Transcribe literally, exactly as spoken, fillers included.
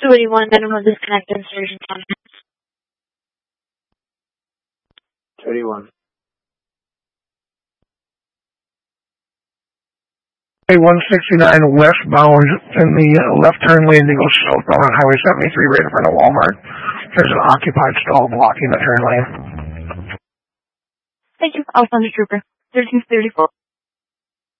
two eighty-one, minimum disconnected, surgeon comments. two eighty-one. one sixty-nine westbound in the uh, left turn lane to go southbound on Highway seventy-three right in front of Walmart. There's an occupied stall blocking the turn lane. Thank you. Alpha Trooper. thirteen thirty-four.